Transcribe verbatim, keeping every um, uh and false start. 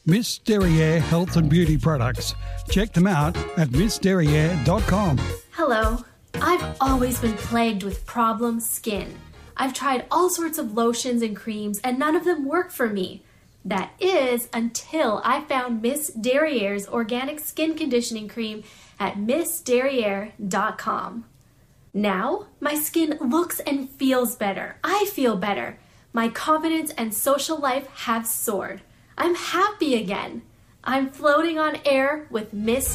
Miss Derriere Health and Beauty Products. Check them out at miss derriere dot com. Hello. I've always been plagued with problem skin. I've tried all sorts of lotions and creams and none of them work for me. That is until I found Miss Derriere's organic skin conditioning cream at miss derriere dot com. Now, my skin looks and feels better. I feel better. My confidence and social life have soared. I'm happy again. I'm floating on air with Miss